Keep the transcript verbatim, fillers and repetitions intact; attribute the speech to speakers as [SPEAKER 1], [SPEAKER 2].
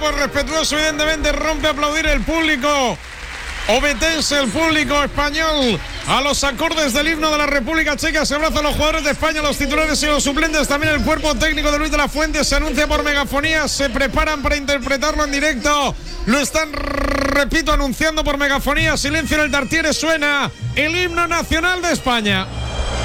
[SPEAKER 1] pues respetuoso, evidentemente, rompe a aplaudir el público obetense, el público español, a los acordes del himno de la República Checa. Se abrazan los jugadores de España, los titulares y los suplentes, también el cuerpo técnico de Luis de la Fuente. Se anuncia por megafonía, se preparan para interpretarlo en directo. Lo están, repito, anunciando por megafonía. Silencio en el Tartiere, suena el himno nacional de España.